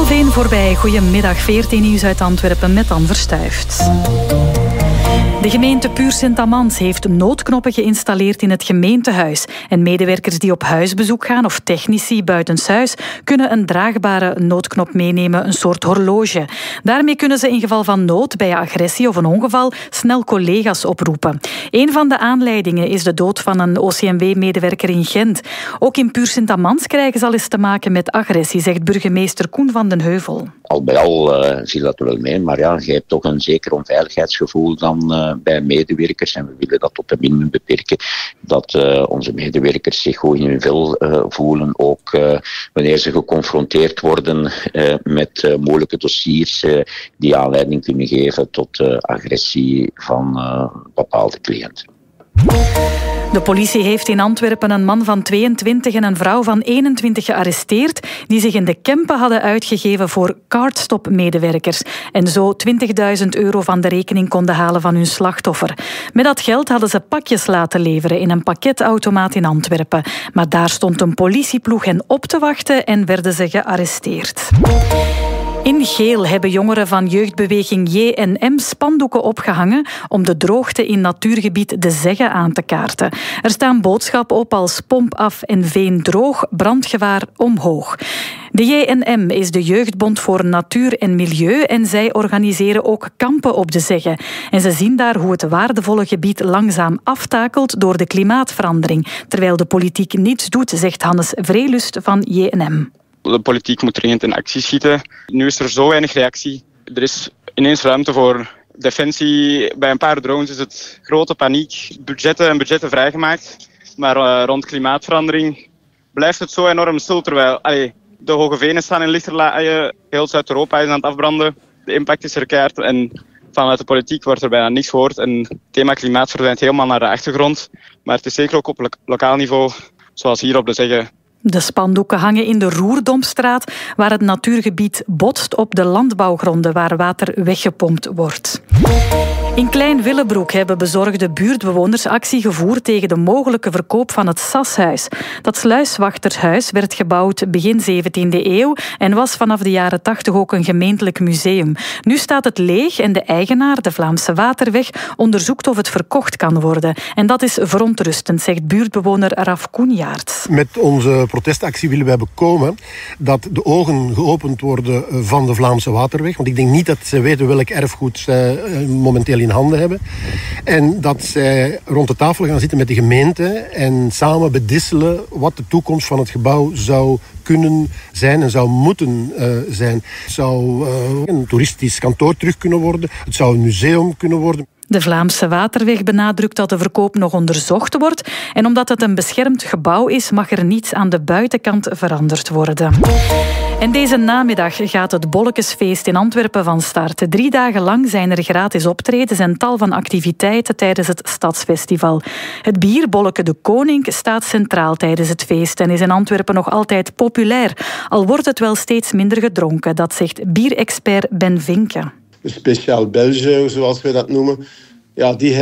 1 voorbij. Goedemiddag, 14 nieuws uit Antwerpen met Anne Verstuyft. De gemeente Puur-Sint-Amans heeft noodknoppen geïnstalleerd in het gemeentehuis. En medewerkers die op huisbezoek gaan of technici buitenshuis kunnen een draagbare noodknop meenemen, een soort horloge. Daarmee kunnen ze in geval van nood, bij agressie of een ongeval, snel collega's oproepen. Een van de aanleidingen is de dood van een OCMW-medewerker in Gent. Ook in Puur-Sint-Amans krijgen ze al eens te maken met agressie, zegt burgemeester Koen van den Heuvel. Al bij al zie je dat wel mee, maar ja, je hebt toch een zeker onveiligheidsgevoel dan bij medewerkers. En we willen dat tot een minimum beperken, dat onze medewerkers zich goed in hun vel voelen. Ook wanneer ze geconfronteerd worden met moeilijke dossiers die aanleiding kunnen geven tot agressie van bepaalde cliënten. De politie heeft in Antwerpen een man van 22 en een vrouw van 21 gearresteerd die zich in de Kempen hadden uitgegeven voor Cardstop-medewerkers en zo €20.000 van de rekening konden halen van hun slachtoffer. Met dat geld hadden ze pakjes laten leveren in een pakketautomaat in Antwerpen. Maar daar stond een politieploeg hen op te wachten en werden ze gearresteerd. In Geel hebben jongeren van jeugdbeweging JNM spandoeken opgehangen om de droogte in natuurgebied De Zegge aan te kaarten. Er staan boodschappen op als pomp af en veen droog, brandgevaar omhoog. De JNM is de Jeugdbond voor Natuur en Milieu en zij organiseren ook kampen op De Zegge. En ze zien daar hoe het waardevolle gebied langzaam aftakelt door de klimaatverandering. Terwijl de politiek niets doet, zegt Hannes Vreelust van JNM. De politiek moet dringend in actie schieten. Nu is er zo weinig reactie. Er is ineens ruimte voor defensie. Bij een paar drones is het grote paniek. Budgetten vrijgemaakt. Maar rond klimaatverandering blijft het zo enorm stil. Terwijl de hoge venen staan in lichterlaaien. Heel Zuid-Europa is aan het afbranden. De impact is er keihard. En vanuit de politiek wordt er bijna niks gehoord. En het thema klimaat verdwijnt helemaal naar de achtergrond. Maar het is zeker ook op lokaal niveau, zoals hier op De Zegge. De spandoeken hangen in de Roerdomstraat, waar het natuurgebied botst op de landbouwgronden waar water weggepompt wordt. In Klein-Willebroek hebben bezorgde buurtbewoners actie gevoerd tegen de mogelijke verkoop van het Sashuis. Dat sluiswachtershuis werd gebouwd begin 17e eeuw en was vanaf de jaren 80 ook een gemeentelijk museum. Nu staat het leeg en de eigenaar, de Vlaamse Waterweg, onderzoekt of het verkocht kan worden. En dat is verontrustend, zegt buurtbewoner Raf Koenjaert. Met onze protestactie willen wij bekomen dat de ogen geopend worden van de Vlaamse Waterweg. Want ik denk niet dat ze weten welk erfgoed zij momenteel in handen hebben. En dat zij rond de tafel gaan zitten met de gemeente en samen bedisselen wat de toekomst van het gebouw zou kunnen zijn en zou moeten zijn. Het zou een toeristisch kantoor terug kunnen worden. Het zou een museum kunnen worden. De Vlaamse Waterweg benadrukt dat de verkoop nog onderzocht wordt. En omdat het een beschermd gebouw is, mag er niets aan de buitenkant veranderd worden. En deze namiddag gaat het Bollekesfeest in Antwerpen van start. 3 dagen lang zijn er gratis optredens en tal van activiteiten tijdens het Stadsfestival. Het bier Bolleke de Koning staat centraal tijdens het feest en is in Antwerpen nog altijd populair. Al wordt het wel steeds minder gedronken, dat zegt bierexpert Ben Vinke. Speciaal België, zoals we dat noemen. Ja, die